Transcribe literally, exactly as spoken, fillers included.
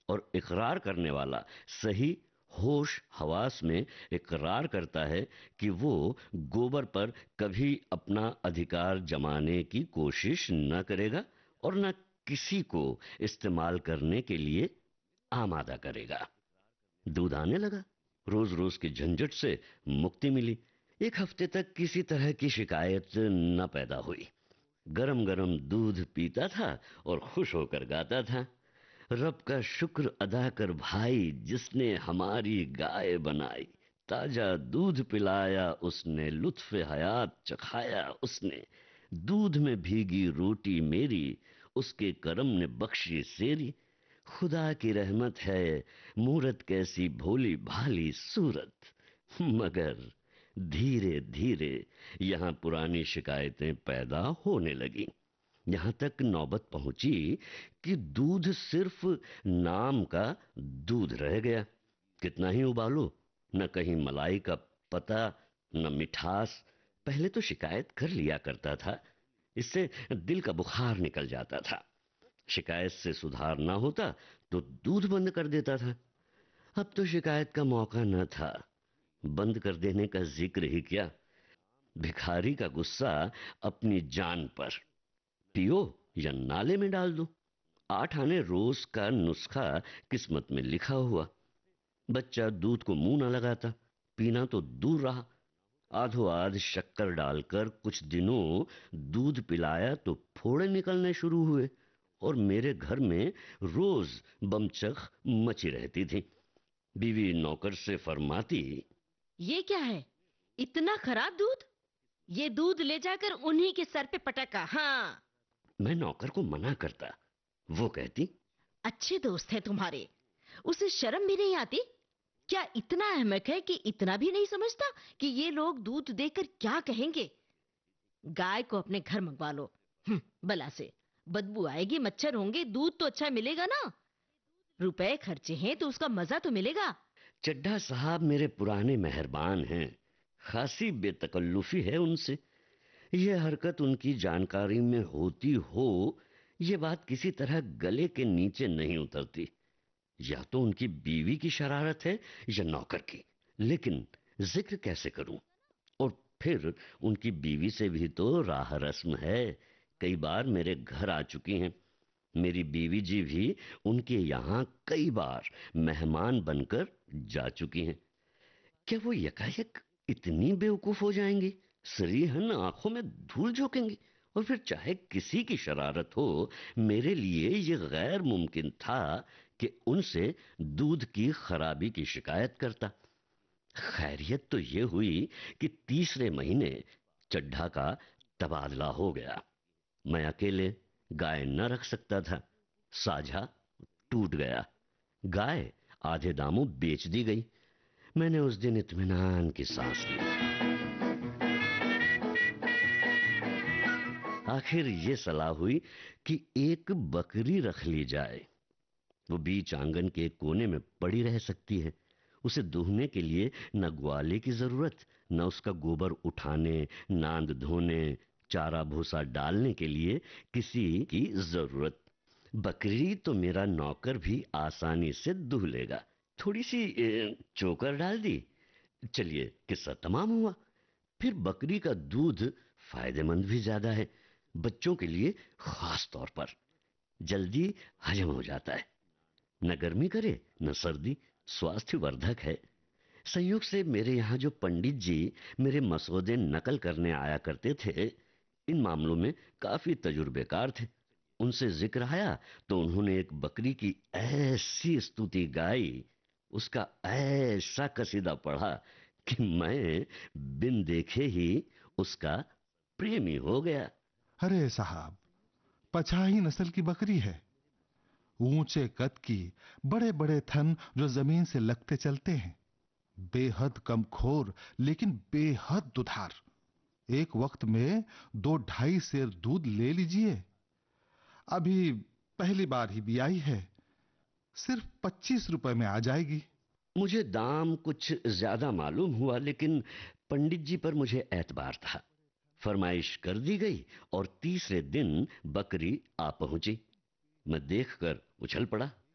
और इकरार करने वाला सही होश हवास में इकरार करता है कि वो गोबर पर कभी अपना अधिकार जमाने की कोशिश न करेगा और न किसी को इस्तेमाल करने के लिए आमादा करेगा। दूध आने लगा, रोज रोज की झंझट से मुक्ति मिली। एक हफ्ते तक किसी तरह की शिकायत न पैदा हुई। गरम गरम दूध पीता था और खुश होकर गाता था, रब का शुक्र अदा कर भाई जिसने हमारी गाय बनाई, ताजा दूध पिलाया उसने, लुत्फ़े हयात चखाया उसने, दूध में भीगी रोटी मेरी, उसके करम ने बख्शी सेरी, खुदा की रहमत है मूरत कैसी भोली भाली सूरत। मगर धीरे धीरे यहां पुरानी शिकायतें पैदा होने लगी। यहां तक नौबत पहुंची कि दूध सिर्फ नाम का दूध रह गया। कितना ही उबालो, न कहीं मलाई का पता, न मिठास। पहले तो शिकायत कर लिया करता था, इससे दिल का बुखार निकल जाता था। शिकायत से सुधार ना होता तो दूध बंद कर देता था। अब तो शिकायत का मौका न था, बंद कर देने का जिक्र ही क्या। भिखारी का गुस्सा अपनी जान पर, पियो या नाले में डाल दो। आठ आने रोज का नुस्खा किस्मत में लिखा हुआ। बच्चा दूध को मुंह न लगाता, पीना तो दूर रहा। आधो आध शक्कर डालकर कुछ दिनों दूध पिलाया तो फोड़े निकलने शुरू हुए और मेरे घर में रोज बमचक मची रहती थी। बीवी नौकर से फरमाती, ये क्या है, इतना खराब दूध? ये दूध ले जाकर उन्हीं के सर पे पटका। हाँ। मैं नौकर को मना करता, वो कहती, अच्छे दोस्त हैं तुम्हारे, उसे शर्म भी नहीं आती? क्या इतना अहमक है कि इतना भी नहीं समझता कि ये लोग दूध देकर क्या कहेंगे? गाय को अपने घर मंगवा लो। हम्म, बला से बदबू आएगी, मच्छर होंगे, दूध तो अच्छा मिलेगा ना। रुपए खर्चे हैं तो उसका मजा तो मिलेगा। चड्ढा साहब मेरे पुराने मेहरबान हैं, खासी बेतकल्लुफी है उनसे। यह हरकत उनकी जानकारी में होती हो, ये बात किसी तरह गले के नीचे नहीं उतरती। या तो उनकी बीवी की शरारत है या नौकर की, लेकिन जिक्र कैसे करूं। और फिर उनकी बीवी से भी तो राह रस्म है, कई बार मेरे घर आ चुकी हैं। मेरी बीवी जी भी उनके यहाँ कई बार मेहमान बनकर जा चुकी हैं। क्या वो यकायक इतनी बेवकूफ हो जाएंगी, सरीहन आंखों में धूल झोंकेंगी? और फिर चाहे किसी की शरारत हो, मेरे लिए ये गैर मुमकिन था कि उनसे दूध की खराबी की शिकायत करता। खैरियत तो ये हुई कि तीसरे महीने चड्ढा का तबादला हो गया। मैं अकेले गाय न रख सकता था, साझा टूट गया। गाय आधे दामों बेच दी गई। मैंने उस दिन इत्मीनान की सांस ली। आखिर ये सलाह हुई कि एक बकरी रख ली जाए। वो बीच आंगन के एक कोने में पड़ी रह सकती है। उसे दूहने के लिए न ग्वाले की जरूरत, न उसका गोबर उठाने, नांद धोने, चारा भूसा डालने के लिए किसी की जरूरत। बकरी तो मेरा नौकर भी आसानी से दूह लेगा। थोड़ी सी ए, चोकर डाल दी, चलिए किस्सा तमाम हुआ। फिर बकरी का दूध फायदेमंद भी ज्यादा है, बच्चों के लिए खास तौर पर। जल्दी हजम हो जाता है, न गर्मी करे न सर्दी, स्वास्थ्यवर्धक है। संयोग से मेरे यहाँ जो पंडित जी मेरे मसौदे नकल करने आया करते थे, इन मामलों में काफी तजुर्बेकार थे। उनसे जिक्र आया तो उन्होंने एक बकरी की ऐसी स्तुति गाई, उसका ऐसा कसीदा पढ़ा कि मैं बिन देखे ही उसका प्रेमी हो गया। अरे साहब, पछाही नस्ल की बकरी है, ऊंचे कद की, बड़े बड़े थन जो जमीन से लगते चलते हैं, बेहद कमखोर लेकिन बेहद दुधार। एक वक्त में दो ढाई सेर दूध ले लीजिए। अभी पहली बार ही बियाई है, सिर्फ पच्चीस रुपए में आ जाएगी। मुझे दाम कुछ ज्यादा मालूम हुआ, लेकिन पंडित जी पर मुझे एतबार था। फरमाइश कर दी गई और तीसरे दिन बकरी आ पहुंची। मैं देखकर उछल पड़ा।